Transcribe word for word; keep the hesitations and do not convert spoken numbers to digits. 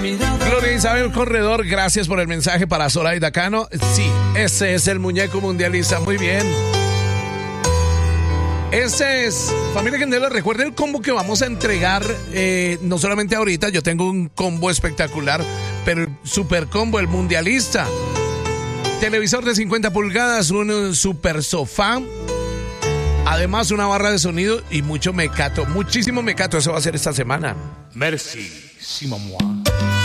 Gloria Isabel Corredor, gracias por el mensaje para Zoraida Cano. Sí, ese es el muñeco mundialista, muy bien. Ese es, familia Candela, recuerden el combo que vamos a entregar, eh, no solamente ahorita, yo tengo un combo espectacular, pero el super combo, el mundialista. Televisor de cincuenta pulgadas, un super sofá, además una barra de sonido y mucho mecato, muchísimo mecato, eso va a ser esta semana. Merci, si maman.